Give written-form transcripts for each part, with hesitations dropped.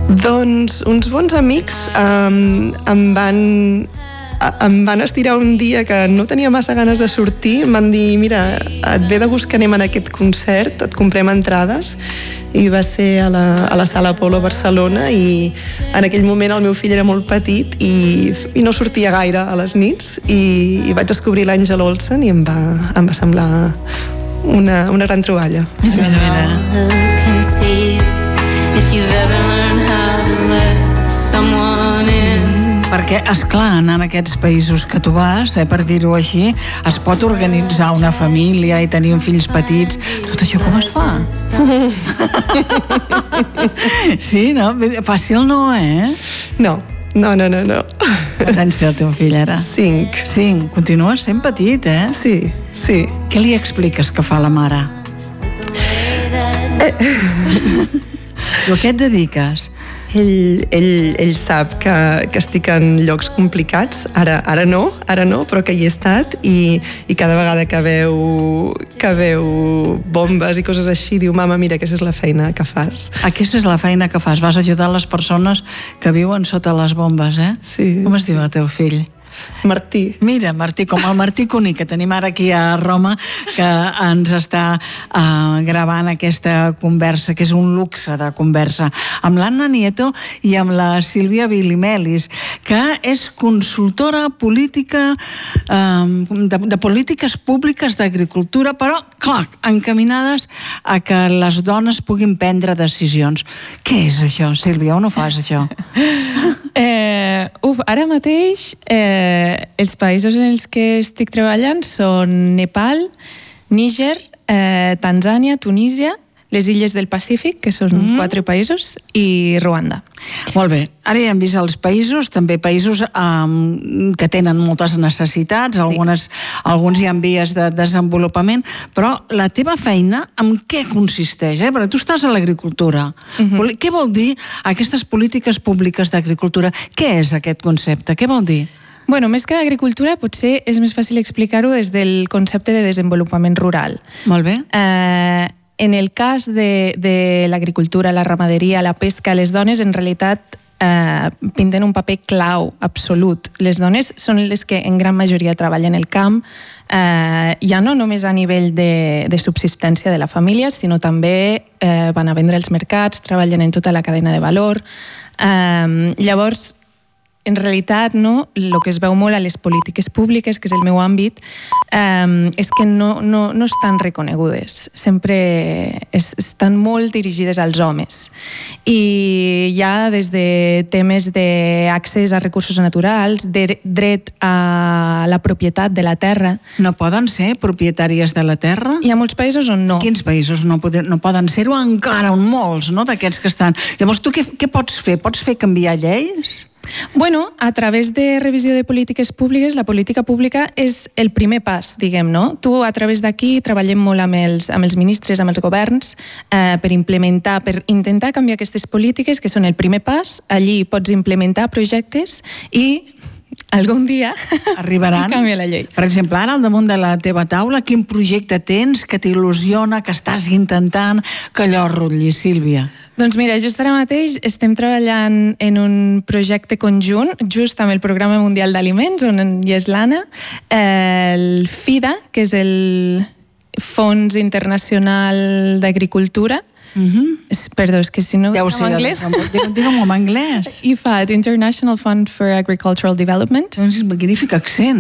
Doncs uns bons amics em van estirar un dia que no tenia massa ganes de sortir, em van dir, mira, et ve de gust que anem a aquest concert, et comprem entrades, i va ser a la Sala Apolo Barcelona, i en aquell moment el meu fill era molt petit i no sortia gaire a les nits, i vaig descobrir l'Àngel Olsen i em va semblar una gran troballa. Mira. Perquè, esclar, en aquests països que tu vas, per dir-ho així, es pot organitzar una família i tenir fills petits. Tot això com es fa? Sí, no? Fàcil no, No. Quants anys té el teu fill ara? 5. Continua sent petit, Sí. Què li expliques que fa la mare? Tu a què et dediques? Ell sap que estic en llocs complicats, ara no, però que hi he estat, i cada vegada que veu bombes i coses així, diu, mama, mira, aquesta és la feina que fas. Aquesta és la feina que fas, vas ajudar les persones que viuen sota les bombes, Sí. Com es diu el teu fill? Martí. Mira, Martí, com el Martí Cuní, que tenim ara aquí a Roma, que ens està gravant aquesta conversa, que és un luxe de conversa, amb l'Anna Nieto i amb la Sílvia Vilimelis, que és consultora política de polítiques públiques d'agricultura, però, clar, encaminades a que les dones puguin prendre decisions. Què és això, Sílvia? On ho fas, això? Ara mateix els països en els que estic treballant són Nepal, Níger, Tanzània, Tunísia, les illes del Pacífic, que són 4 països, i Ruanda. Molt bé. Ara ja hem vist els països, també països que tenen moltes necessitats, alguns hi ha vies de desenvolupament, però la teva feina en què consisteix? Perquè tu estàs a l'agricultura. Què vol dir aquestes polítiques públiques d'agricultura? Què és aquest concepte? Què vol dir? Bueno, més que d'agricultura, potser és més fàcil explicar-ho des del concepte de desenvolupament rural. Molt bé. En el cas de l'agricultura, la ramaderia, la pesca, les dones en realitat pinten un paper clau, absolut. Les dones són les que en gran majoria treballen el camp, ja no només a nivell de subsistència de la família, sinó també van a vendre als mercats, treballen en tota la cadena de valor. Llavors, en realitat, no, el que es veu molt a les polítiques públiques, que és el meu àmbit, és que no estan reconegudes. Sempre estan molt dirigides als homes. I hi ha des de temes d'accés a recursos naturals, de dret a la propietat de la terra. No poden ser propietàries de la terra? Hi ha molts països on no. Quins països no poden ser-ho encara? Molts, no?, d'aquests que estan. Llavors, tu què pots fer? Pots fer canviar lleis? Bueno, a través de revisió de polítiques públiques, la política pública és el primer pas, diguem, no? Tu, a través d'aquí, treballem molt amb els ministres, amb els governs, per intentar canviar aquestes polítiques, que són el primer pas. Allí pots implementar projectes i algun dia arribaran. Canvia la llei. Per exemple, ara al damunt de la teva taula, quin projecte tens que t'il·lusiona, que estàs intentant que allò rotlli, Sílvia? Doncs mira, just ara mateix estem treballant en un projecte conjunt, just amb el Programa Mundial d'Aliments, on hi és l'Anna, el FIDA, que és el Fons Internacional d'Agricultura. Perdó, és que si no deu ser en anglès. Digue'm en anglès. IFAD, International Fund for Agricultural Development. És un magnífic accent,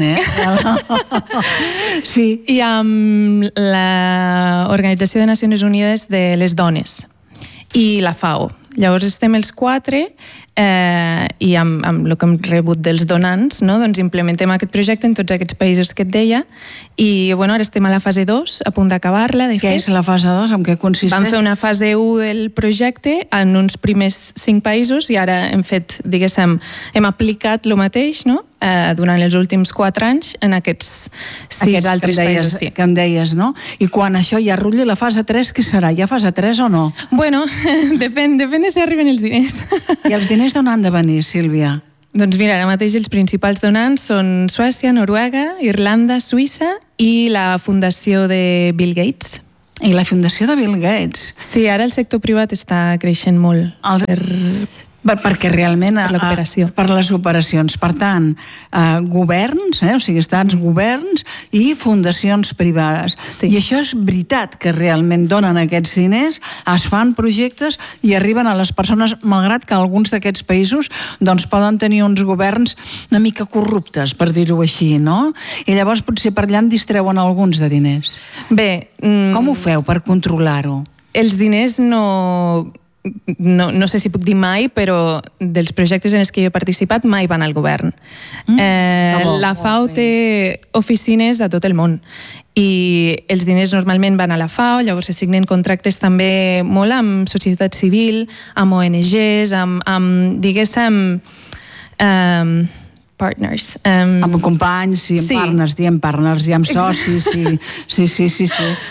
Sí. I amb l'Organització de Nacions Unides de les Dones i la FAO. Llavors estem els 4 i amb el que hem rebut dels donants, no? Doncs implementem aquest projecte en tots aquests països que et deia i bueno, ara estem a la fase 2, a punt d'acabar-la, de fet. Què és la fase 2? En què consisteix? Vam fer una fase 1 del projecte en uns primers 5 països i ara hem fet, diguéssim, hem aplicat el mateix, no? Durant els últims 4 anys en aquests 6 altres països. Sí. Que em deies, no? I quan això ja rutlli la fase 3, què serà? Hi ha fase 3 o no? Bueno, depèn de si arriben els diners. I els diners d'on han de venir, Sílvia? Doncs mira, ara mateix els principals donants són Suècia, Noruega, Irlanda, Suïssa i la fundació de Bill Gates. I la fundació de Bill Gates? Sí, ara el sector privat està creixent molt. Perquè realment... Per l'operació. Per les operacions. Per tant, governs, o sigui, estats, governs i fundacions privades. Sí. I això és veritat, que realment donen aquests diners, es fan projectes i arriben a les persones, malgrat que alguns d'aquests països doncs, poden tenir uns governs una mica corruptes, per dir-ho així, no? I llavors potser per allà en distreuen alguns de diners. Bé... Com ho feu per controlar-ho? Els diners no sé si puc dir mai, però dels projectes en els que jo he participat mai van al govern. La FAO té oficines a tot el món i els diners normalment van a la FAO, llavors se signen contractes també molt amb societat civil, amb ONGs, amb diguéssim, partners. Amb companys, sí, amb partners, diem partners, i amb socis, sí.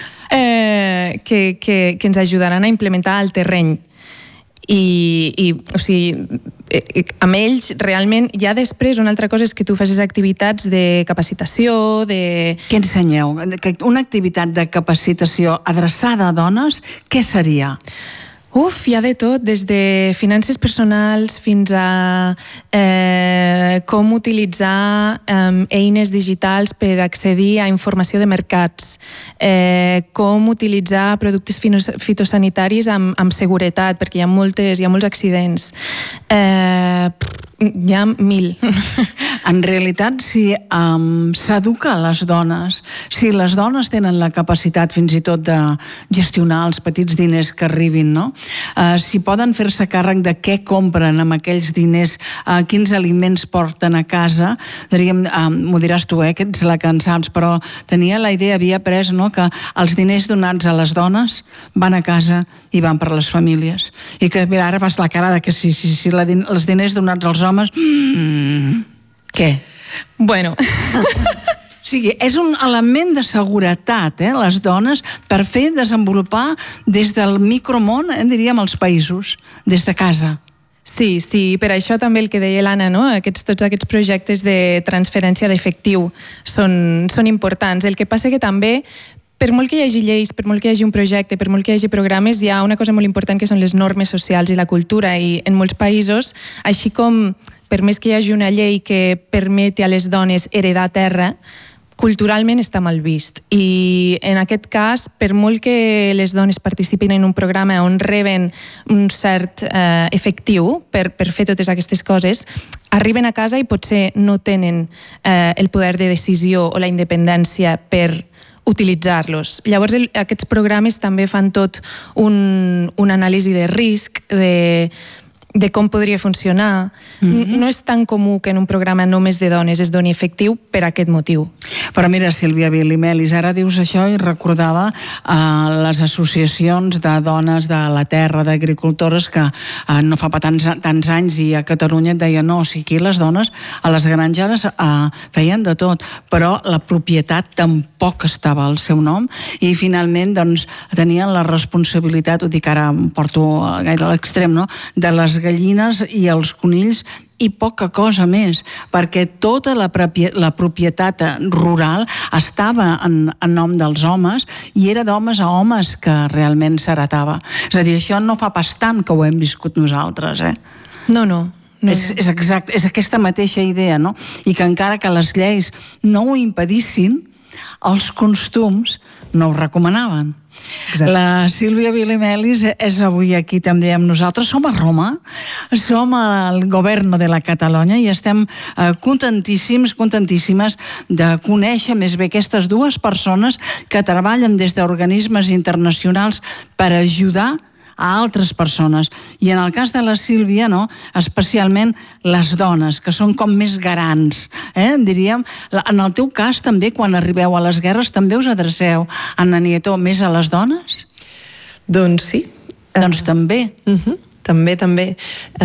Que ens ajudaran a implementar el terreny. I o sigui, amb ells realment ja després una altra cosa és que tu facis activitats de capacitació, de... Què ensenyeu? Una activitat de capacitació adreçada a dones, què seria? Hi ha de tot, des de finances personals fins a com utilitzar eines digitals per accedir a informació de mercats, com utilitzar productes fitosanitaris amb seguretat, perquè hi ha molts accidents. Hi ha 1000. En realitat, si s'educa a les dones, si les dones tenen la capacitat fins i tot de gestionar els petits diners que arribin, no? Si poden fer-se càrrec de què compren amb aquells diners, quins aliments porten a casa, diríem, m'ho diràs tu, que ets la que en saps, però tenia la idea, havia après, no?, que els diners donats a les dones van a casa i van per les famílies. I que, mira, ara fas la cara de que sí, els diners donats als homes... Què? Bueno... O sigui, és un element de seguretat, les dones, per fer desenvolupar des del micromón, diríem, els països, des de casa. Sí, per això també el que deia l'Anna, no? Tots aquests projectes de transferència d'efectiu són importants. El que passa que també, per molt que hi hagi lleis, per molt que hi hagi un projecte, per molt que hi hagi programes, hi ha una cosa molt important que són les normes socials i la cultura, i en molts països, així com per més que hi hagi una llei que permeti a les dones heredar terra, culturalment està mal vist. I en aquest cas, per molt que les dones participin en un programa on reben un cert efectiu per fer totes aquestes coses, arriben a casa i potser no tenen el poder de decisió o la independència per utilitzar-los. Llavors, aquests programes també fan tot un anàlisi de risc, de com podria funcionar. No és tan comú que en un programa només de dones es doni efectiu per aquest motiu. Però mira, Sílvia Bilimelis, ara dius això i recordava les associacions de dones de la terra, d'agricultores, que no fa tants anys i a Catalunya et deien no, o sigui, aquí les dones a les granges feien de tot, però la propietat tampoc estava al seu nom i finalment doncs tenien la responsabilitat, ho dic ara, em porto gaire a l'extrem, no?, de les gallines i els conills i poca cosa més, perquè tota la propietat rural estava en nom dels homes i era d'homes a homes que realment s'heretava. És a dir, això no fa pas tant que ho hem viscut nosaltres, No. És exacte, és aquesta mateixa idea, no? I que encara que les lleis no ho impedissin, els costums no ho recomanaven. Exacte. La Sílvia Bilimelis és avui aquí també amb nosaltres. Som a Roma, som al Governo de la Catalunya i estem contentíssimes de conèixer més bé aquestes dues persones que treballen des d'organismes internacionals per ajudar a altres persones. I en el cas de la Sílvia, no, especialment les dones, que són com més garants, diríem. En el teu cas també, quan arribeu a les guerres, també us adreceu, Anna Nieto, més a les dones? Doncs sí. Doncs també. També.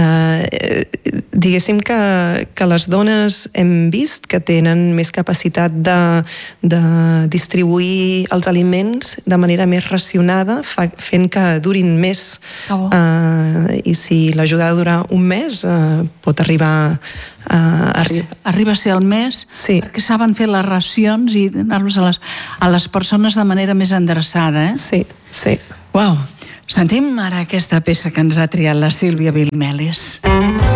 Diguéssim que les dones hem vist que tenen més capacitat de distribuir els aliments de manera més racionada, fent que durin més. I si l'ajuda a durar un mes, pot arribar arriba a ser el mes, sí, perquè saben fer les racions i donar-los a les persones de manera més endreçada, Sí. Uau! Sentim ara aquesta peça que ens ha triat la Sílvia Vilmelis.